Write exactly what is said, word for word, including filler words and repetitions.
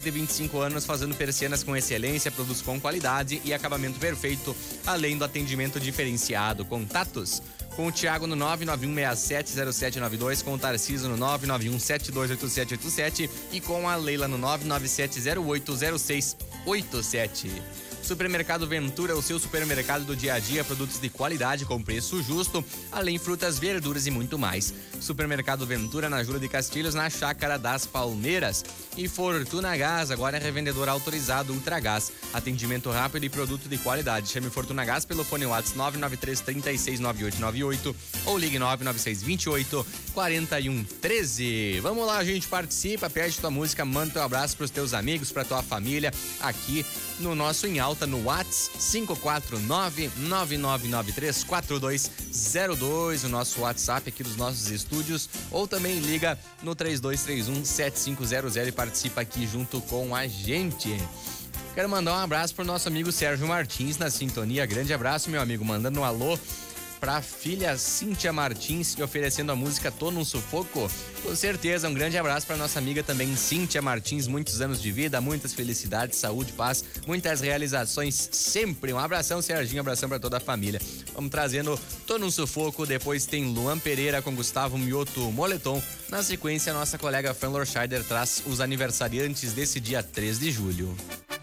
de vinte e cinco anos fazendo persianas com excelência, produtos com qualidade e acabamento perfeito, além do atendimento diferenciado. Contatos com o Thiago no nove nove um seis sete zero sete nove dois, com o Tarcísio no nove nove um sete dois oito sete oito sete e com a Leila no nove nove sete zero oito zero seis oito sete. Supermercado Ventura, o seu supermercado do dia a dia, produtos de qualidade com preço justo, além frutas, verduras e muito mais. Supermercado Ventura na Júlia de Castilhos, na Chácara das Palmeiras. E Fortuna Gás, agora é revendedor autorizado Ultragás. Atendimento rápido e produto de qualidade. Chame Fortuna Gás pelo fone WhatsApp nove nove três, três seis, nove oito nove oito ou ligue nove nove seis, dois oito, quatro um um três. Vamos lá, gente, participa, pede tua música, manda teu abraço pros teus amigos, pra tua família, aqui no nosso Em Alta, no WhatsApp cinco quatro nove, nove nove nove três, quatro dois zero dois, o nosso WhatsApp aqui dos nossos estúdios, ou também liga no três dois três um, sete cinco zero zero e participa aqui junto com a gente. Quero mandar um abraço pro nosso amigo Sérgio Martins na sintonia. Grande abraço, meu amigo, mandando um alô pra filha Cíntia Martins e oferecendo a música Tô Num Sufoco. Com certeza, um grande abraço pra nossa amiga também Cíntia Martins, muitos anos de vida, muitas felicidades, saúde, paz, muitas realizações sempre. Um abração, Serginho, um abração pra toda a família. Vamos trazendo Tô Num Sufoco, depois tem Luan Pereira com Gustavo Mioto Moletom. Na sequência, nossa colega Fran Lorscheider traz os aniversariantes desse dia três de julho.